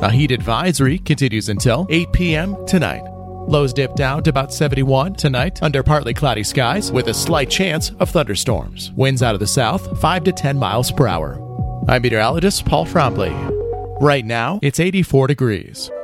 A heat advisory continues until 8 p.m. tonight. Lows dip down to about 71 tonight under partly cloudy skies with a slight chance of thunderstorms. Winds out of the south, 5 to 10 miles per hour. I'm meteorologist Paul Frombley. Right now, it's 84 degrees.